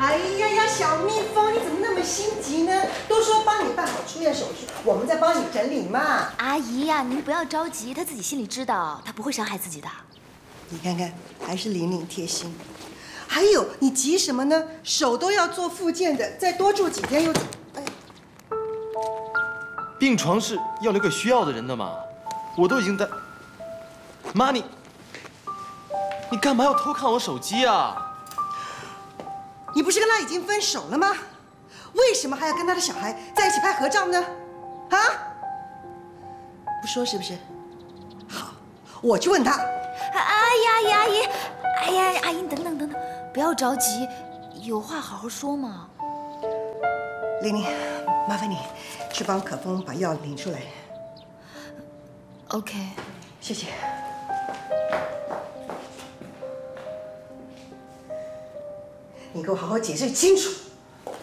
哎呀呀，小蜜蜂，你怎么那么心急呢？都说帮你办好出院手续，我们再帮你整理嘛。 阿姨呀，您不要着急，她自己心里知道，她不会伤害自己的。 你看看，还是玲玲贴心。还有，你急什么呢？手都要做复健的，再多住几天又……哎， 病床是要留给需要的人的嘛，我都已经在。妈，你干嘛要偷看我手机啊？ 你不是跟他已经分手了吗？为什么还要跟他的小孩在一起拍合照呢？啊？不说是不是？好，我去问他。 阿姨，哎呀，阿姨，等等，不要着急，有话好好说嘛。 玲玲，麻烦你去帮可风把药领出来。 OK， 谢谢。你给我好好解释清楚。